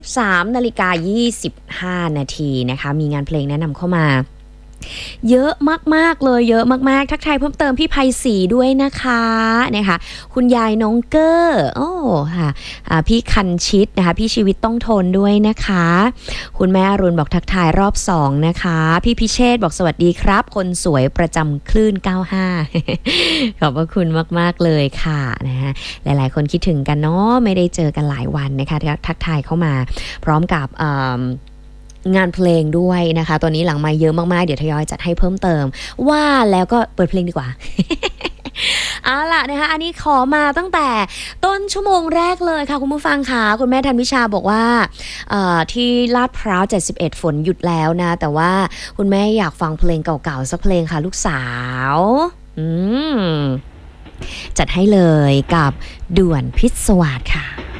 3:25 นาทีนะคะมีงานเพลงแนะนำเข้ามาเยอะมากๆเลยเยอะมากๆทักทายเพิ่มเติมพี่ไพศรีด้วยนะคะคุณยายน้องเกอร์โอ้ค่ะพี่คันชิดนะคะพี่ชีวิตต้องทนด้วยนะคะคุณแม่อรุณบอกทักทายรอบ2นะคะพี่พิเชษบอกสวัสดีครับคนสวยประจำคลื่น95ขอบพระคุณมากๆเลยค่ะนะคะหลายๆคนคิดถึงกันเนาะไม่ได้เจอกันหลายวันนะคะทักทายเข้ามาพร้อมกับงานเพลงด้วยนะคะตอนนี้หลังไมค์เยอะมากๆเดี๋ยวทยอยจัดให้เพิ่มเติมว่าแล้วก็เปิดเพลงดีกว่า เอาล่ะนะคะอันนี้ขอมาตั้งแต่ต้นชั่วโมงแรกเลยค่ะคุณผู้ฟังค่ะคุณแม่ธันวิชาบอกว่าที่ลาดพร้าว71ฝนหยุดแล้วนะแต่ว่าคุณแม่อยากฟังเพลงเก่าๆสักเพลงค่ะลูกสาวจัดให้เลยกับด่วนพิศวาสค่ะ